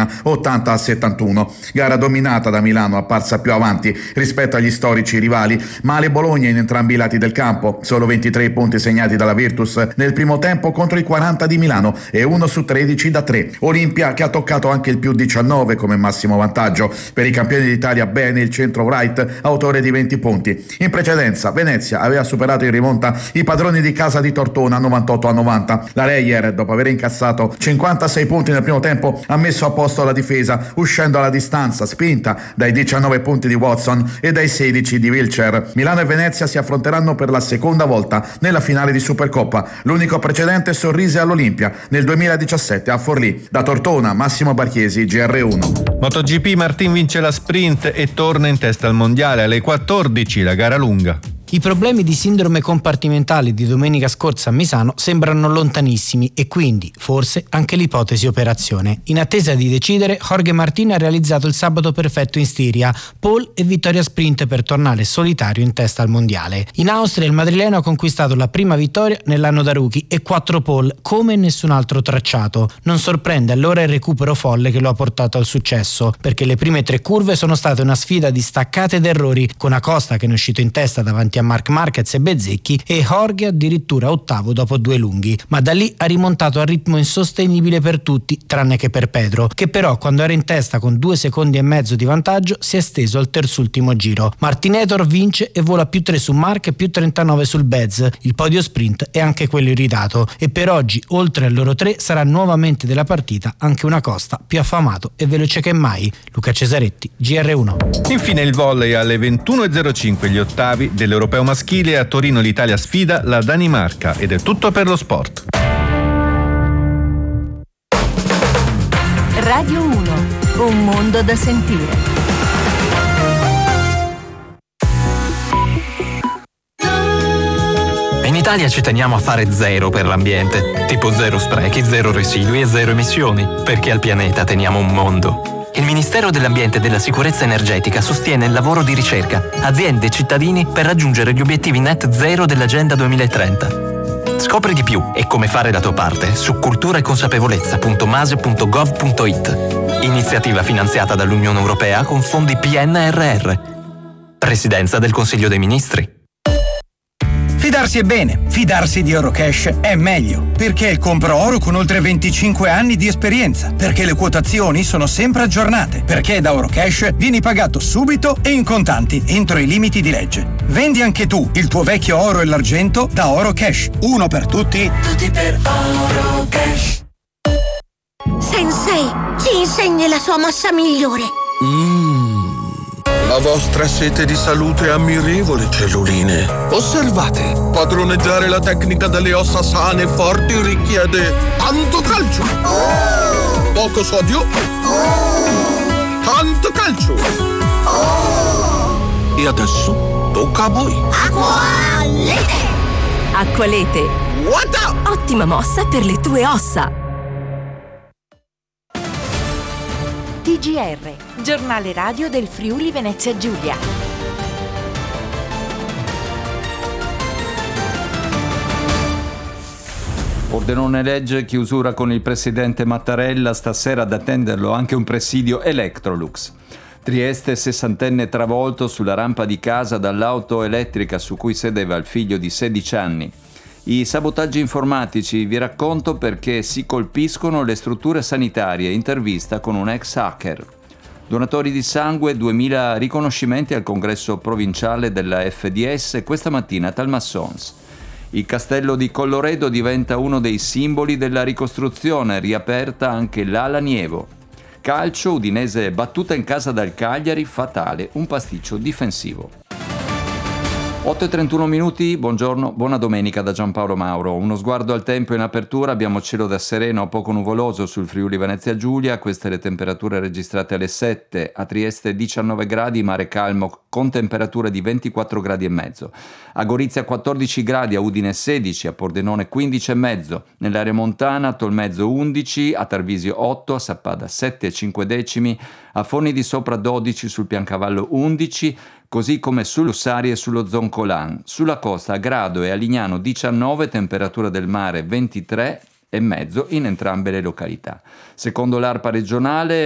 Bologna 80-71. Gara dominata da Milano, apparsa più avanti rispetto agli storici rivali, male Bologna in entrambi i lati del campo, solo 23 punti segnati dalla Virtus nel primo tempo contro i 40 di Milano e 1 su 13 da 3. Olimpia che ha toccato anche il più 19 come massimo vantaggio. Per i campioni d'Italia bene il centro Wright, autore di 20 punti. In precedenza Venezia aveva superato in rimonta i padroni di casa di Tortona 98-90. La Reyer, dopo aver incassato 56 punti nel primo tempo, ha messo a posto la difesa uscendo alla distanza spinta dai 19 punti di Watson e dai 16 di Wilcher. Milano e Venezia si affronteranno per la seconda volta nella finale di Supercoppa. L'unico precedente sorrise all'Olimpia nel 2017 a Forlì. Da Tortona, Massimo Barchiesi, GR1. MotoGP, Martin vince la sprint e torna in testa al mondiale. Alle 14 la gara lunga. I problemi di sindrome compartimentale di domenica scorsa a Misano sembrano lontanissimi e quindi, forse, anche l'ipotesi operazione. In attesa di decidere, Jorge Martin ha realizzato il sabato perfetto in Stiria, pole e vittoria sprint per tornare solitario in testa al mondiale. In Austria il madrileno ha conquistato la prima vittoria nell'anno da rookie e 4 pole, come nessun altro tracciato. Non sorprende allora il recupero folle che lo ha portato al successo, perché le prime 3 curve sono state una sfida di staccate ed errori, con Acosta che ne è uscito in testa davanti a Marc Marquez e Bezzecchi e Jorge addirittura ottavo dopo 2 lunghi, ma da lì ha rimontato a ritmo insostenibile per tutti tranne che per Pedro, che però quando era in testa con 2 secondi e mezzo di vantaggio si è steso al terzultimo giro. Martinator vince e vola più 3 su Marc e più 39 sul Bez. Il podio sprint è anche quello irritato e per oggi oltre a loro 3 sarà nuovamente della partita anche un Acosta più affamato e veloce che mai. Luca Cesaretti, GR1. Infine il volley alle 21.05 gli ottavi dell'Europeo maschile. A Torino l'Italia sfida la Danimarca ed è tutto per lo sport. Radio 1, un mondo da sentire. In Italia ci teniamo a fare zero per l'ambiente, tipo zero sprechi, zero residui e zero emissioni, perché al pianeta teniamo un mondo. Il Ministero dell'Ambiente e della Sicurezza Energetica sostiene il lavoro di ricerca, aziende e cittadini per raggiungere gli obiettivi net zero dell'Agenda 2030. Scopri di più e come fare la tua parte su culturaeconsapevolezza.mase.gov.it. Iniziativa finanziata dall'Unione Europea con fondi PNRR. Presidenza del Consiglio dei Ministri. Fidarsi è bene, fidarsi di Eurocash è meglio, perché è il compro oro con oltre 25 anni di esperienza, perché le quotazioni sono sempre aggiornate, perché da Eurocash vieni pagato subito e in contanti entro i limiti di legge. Vendi anche tu il tuo vecchio oro e l'argento da Eurocash, uno per tutti, tutti per Eurocash. Sensei, ci insegni la sua mossa migliore. La vostra sete di salute è ammirevole, celluline. Osservate, padroneggiare la tecnica delle ossa sane e forti richiede tanto calcio, poco sodio, tanto calcio. E adesso tocca a voi. Acqualete! Acqualete. What? Ottima mossa per le tue ossa. TGR, giornale radio del Friuli Venezia Giulia. Pordenone legge, chiusura con il presidente Mattarella, stasera ad attenderlo anche un presidio Electrolux. Trieste, 60enne travolto sulla rampa di casa dall'auto elettrica su cui sedeva il figlio di 16 anni. I sabotaggi informatici, vi racconto perché si colpiscono le strutture sanitarie, intervista con un ex hacker. Donatori di sangue, 2000 riconoscimenti al congresso provinciale della FDS questa mattina a Talmassons. Il castello di Colloredo diventa uno dei simboli della ricostruzione, riaperta anche l'Ala Nievo. Calcio, Udinese battuta in casa dal Cagliari, fatale, un pasticcio difensivo. 8:31 minuti, buongiorno, buona domenica da Giampaolo Mauro. Uno sguardo al tempo in apertura, abbiamo cielo da sereno a poco nuvoloso sul Friuli Venezia Giulia, queste le temperature registrate alle 7, a Trieste 19 gradi, mare calmo con temperature di 24 gradi e mezzo. A Gorizia 14 gradi, a Udine 16, a Pordenone 15 e mezzo, nell'area montana a Tolmezzo 11, a Tarvisio 8, a Sappada 7 e 5 decimi, a Forni di Sopra 12, sul Piancavallo 11, così come su Lussari e sullo Zoncolan. Sulla costa a Grado e a Lignano 19, temperatura del mare 23 e mezzo in entrambe le località. Secondo l'ARPA regionale